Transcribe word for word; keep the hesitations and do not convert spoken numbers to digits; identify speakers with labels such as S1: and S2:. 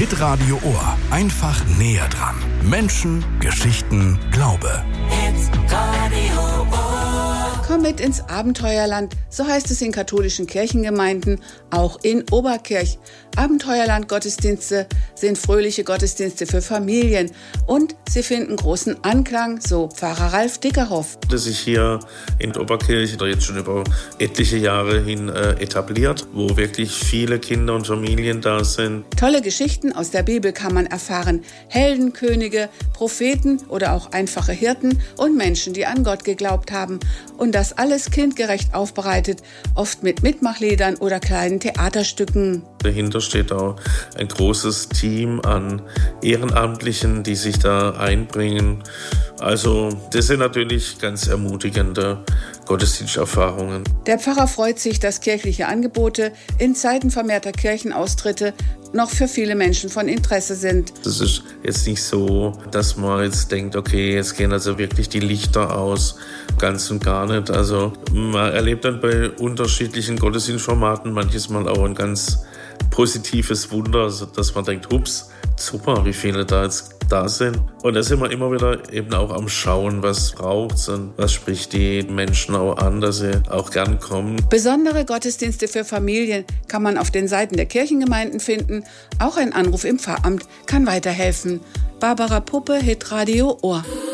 S1: Hitradio Ohr. Einfach näher dran. Menschen, Geschichten, Glaube.
S2: Hitradio Ohr.
S3: Komm mit ins Abenteuerland, so heißt es in katholischen Kirchengemeinden, auch in Oberkirch. Abenteuerland-Gottesdienste sind fröhliche Gottesdienste für Familien und sie finden großen Anklang, so Pfarrer Ralf Dickerhoff.
S4: Das sich hier in Oberkirch oder jetzt schon über etliche Jahre hin äh, etabliert, wo wirklich viele Kinder und Familien da sind.
S3: Tolle Geschichten aus der Bibel kann man erfahren. Helden, Könige, Propheten oder auch einfache Hirten und Menschen, die an Gott geglaubt haben. Und das alles kindgerecht aufbereitet, oft mit Mitmachliedern oder kleinen Theaterstücken.
S4: Dahinter steht auch ein großes Team an Ehrenamtlichen, die sich da einbringen. Also das sind natürlich ganz ermutigende Gottesdiensterfahrungen.
S3: Der Pfarrer freut sich, dass kirchliche Angebote in Zeiten vermehrter Kirchenaustritte noch für viele Menschen von Interesse sind.
S4: Das ist jetzt nicht so, dass man jetzt denkt, okay, jetzt gehen also wirklich die Lichter aus, ganz und gar nicht. Also man erlebt dann bei unterschiedlichen Gottesdienstformaten manches Mal auch ein ganz positives Wunder, also dass man denkt, hups, super, wie viele da jetzt da sind. Und da sind wir immer wieder eben auch am Schauen, was braucht's und was spricht die Menschen auch an, dass sie auch gern kommen.
S3: Besondere Gottesdienste für Familien kann man auf den Seiten der Kirchengemeinden finden. Auch ein Anruf im Pfarramt kann weiterhelfen. Barbara Puppe, Hitradio Ohr.